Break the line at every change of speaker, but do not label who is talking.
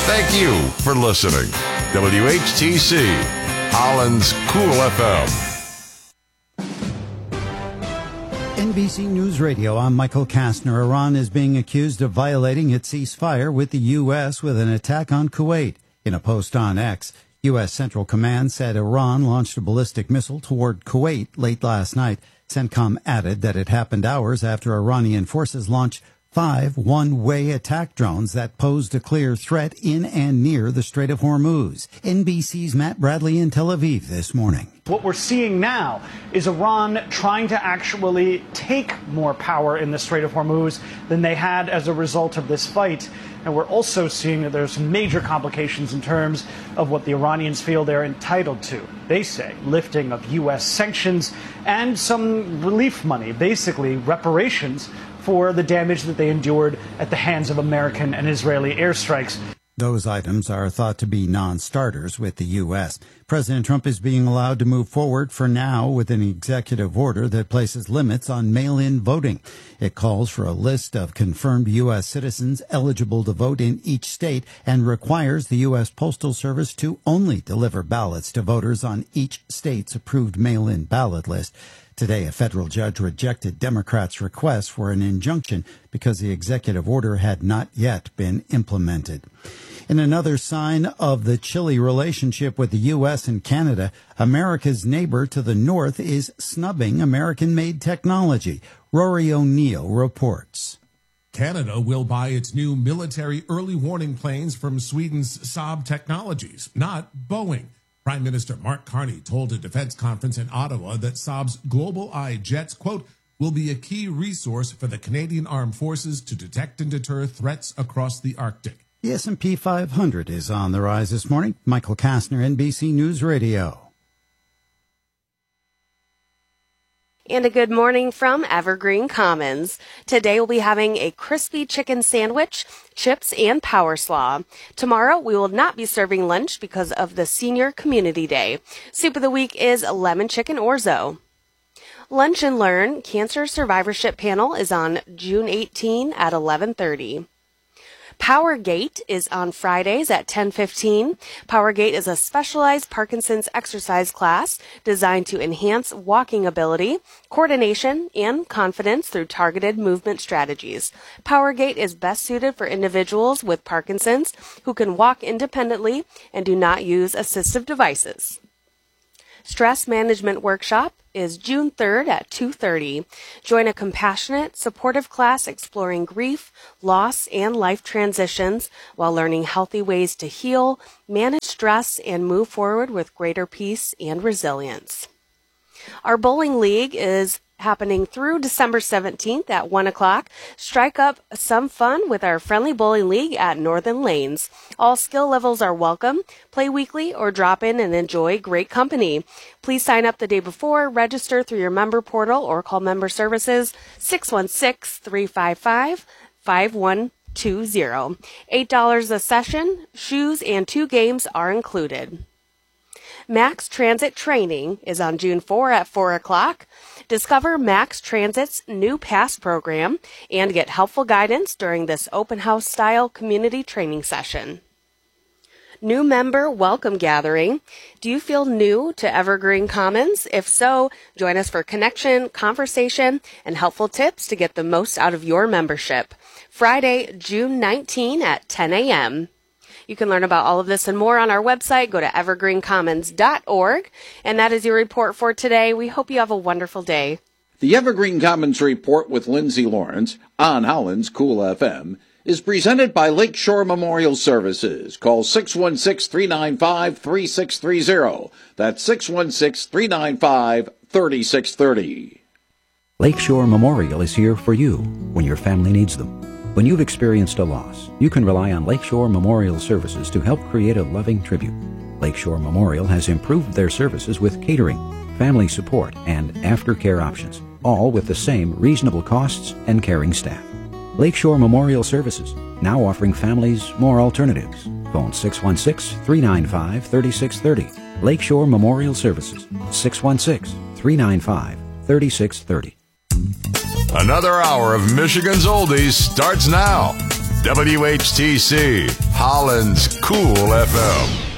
Thank you for listening. WHTC, Holland's Cool FM.
NBC News Radio, I'm Michael Kastner. Iran is being accused of violating its ceasefire with the U.S. with an attack on Kuwait. In a post on X, U.S. Central Command said Iran launched a ballistic missile toward Kuwait late last night. CENTCOM added that it happened hours after Iranian forces launched 5 one-way attack drones that posed a clear threat in and near the Strait of Hormuz. NBC's Matt Bradley in Tel Aviv this morning.
What we're seeing now is Iran trying to actually take more power in the Strait of Hormuz than they had as a result of this fight. And we're also seeing that there's some major complications in terms of what the Iranians feel they're entitled to. They say lifting of U.S. sanctions and some relief money, basically reparations for the damage that they endured at the hands of American and Israeli airstrikes.
Those items are thought to be non-starters with the U.S. President Trump is being allowed to move forward for now with an executive order that places limits on mail-in voting. It calls for a list of confirmed U.S. citizens eligible to vote in each state and requires the U.S. Postal Service to only deliver ballots to voters on each state's approved mail-in ballot list. Today, a federal judge rejected Democrats' request for an injunction because the executive order had not yet been implemented. In another sign of the chilly relationship with the U.S. and Canada, America's neighbor to the north is snubbing American-made technology. Rory O'Neill reports.
Canada will buy its new military early warning planes from Sweden's Saab Technologies, not Boeing. Prime Minister Mark Carney told a defense conference in Ottawa that Saab's Global Eye jets, quote, will be a key resource for the Canadian Armed Forces to detect and deter threats across the Arctic.
The S&P 500 is on the rise this morning. Michael Kastner, NBC News Radio.
And a good morning from Evergreen Commons. Today we'll be having a crispy chicken sandwich, chips, and power slaw. Tomorrow we will not be serving lunch because of the Senior Community Day. Soup of the week is lemon chicken orzo. Lunch and Learn Cancer Survivorship Panel is on June 18 at 11:30. Powergate is on Fridays at 10:15. Powergate is a specialized Parkinson's exercise class designed to enhance walking ability, coordination, and confidence through targeted movement strategies. Powergate is best suited for individuals with Parkinson's who can walk independently and do not use assistive devices. Stress Management Workshop is June 3rd at 2:30. Join a compassionate, supportive class exploring grief, loss, and life transitions while learning healthy ways to heal, manage stress, and move forward with greater peace and resilience. Our bowling league is happening through December 17th at 1 o'clock. Strike up some fun with our friendly bowling league at Northern Lanes. All skill levels are welcome. Play weekly or drop in and enjoy great company. Please sign up the day before, register through your member portal, or call member services 616-355-5120. $8 a session. Shoes and 2 games are included. Max Transit Training is on June 4 at 4 o'clock. Discover Max Transit's new PASS program and get helpful guidance during this open house style community training session. New member welcome gathering. Do you feel new to Evergreen Commons? If so, join us for connection, conversation, and helpful tips to get the most out of your membership. Friday, June 19 at 10 a.m. You can learn about all of this and more on our website. Go to evergreencommons.org. And that is your report for today. We hope you have a wonderful day.
The Evergreen Commons Report with Lindsay Lawrence on Holland's Cool FM is presented by Lakeshore Memorial Services. Call 616-395-3630. That's 616-395-3630.
Lakeshore Memorial is here for you when your family needs them. When you've experienced a loss, you can rely on Lakeshore Memorial Services to help create a loving tribute. Lakeshore Memorial has improved their services with catering, family support, and aftercare options, all with the same reasonable costs and caring staff. Lakeshore Memorial Services, now offering families more alternatives. Phone 616-395-3630. Lakeshore Memorial Services, 616-395-3630.
Another hour of Michigan's Oldies starts now. WHTC, Holland's Cool FM.